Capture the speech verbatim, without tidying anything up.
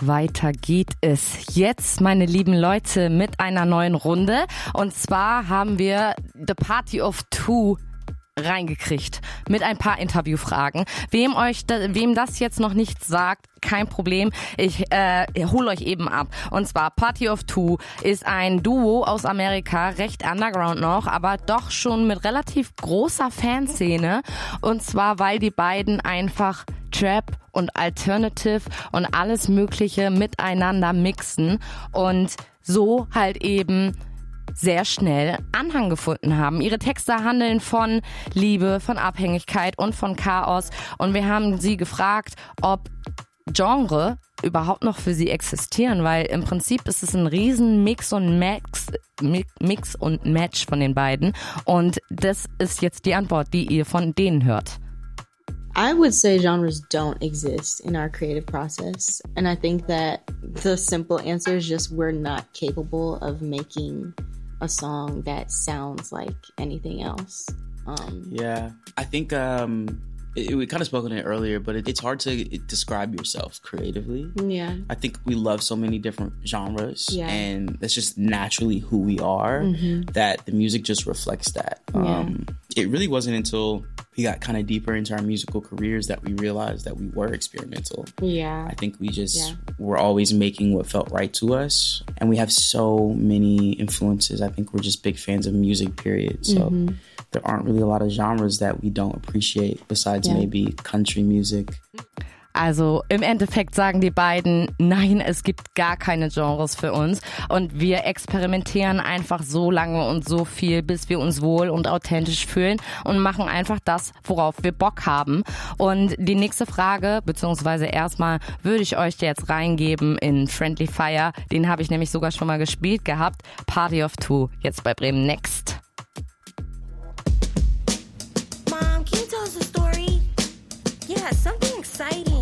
weiter geht es jetzt, meine lieben Leute, mit einer neuen Runde. Und zwar haben wir The Party of Two reingekriegt mit ein paar Interviewfragen. Wem euch, wem das jetzt noch nicht sagt, kein Problem. Ich äh, hole euch eben ab. Und zwar Party of Two ist ein Duo aus Amerika, recht underground noch, aber doch schon mit relativ großer Fanszene. Und zwar, weil die beiden einfach Trap und Alternative und alles Mögliche miteinander mixen und so halt eben sehr schnell Anhang gefunden haben. Ihre Texte handeln von Liebe, von Abhängigkeit und von Chaos. Und wir haben sie gefragt, ob Genre überhaupt noch für sie existieren, weil im Prinzip ist es ein riesen Mix und Max, Mix und Match von den beiden. Und das ist jetzt die Antwort, die ihr von denen hört. I would say genres don't exist in our creative process. And I think that the simple answer is just we're not capable of making a song that sounds like anything else. Um, yeah, I think um, it, we kind of spoke on it earlier, but it, it's hard to describe yourself creatively. Yeah. I think we love so many different genres, yeah. and that's just naturally who we are, mm-hmm. that the music just reflects that. Yeah. Um, it really wasn't until we got kind of deeper into our musical careers that we realized that we were experimental. Yeah. I think we just yeah. were always making what felt right to us. And we have so many influences. I think we're just big fans of music, period. So mm-hmm. there aren't really a lot of genres that we don't appreciate besides yeah. maybe country music. Also im Endeffekt sagen die beiden, nein, es gibt gar keine Genres für uns und wir experimentieren einfach so lange und so viel, bis wir uns wohl und authentisch fühlen und machen einfach das, worauf wir Bock haben. Und die nächste Frage, beziehungsweise erstmal würde ich euch jetzt reingeben in Friendly Fire, den habe ich nämlich sogar schon mal gespielt gehabt, Party of Two, jetzt bei Bremen Next. Mom, can you tell us a story? Yeah, something exciting.